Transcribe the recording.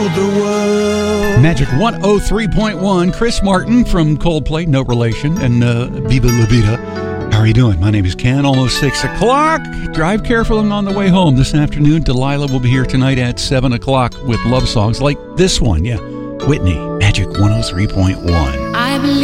Magic 103.1. Chris Martin from Coldplay, no relation, and Viva La Vida. How are you doing? My name is Ken, almost 6 o'clock. Drive careful and on the way home this afternoon. Delilah will be here tonight at 7 o'clock with love songs like this one. Yeah, Whitney, Magic 103.1.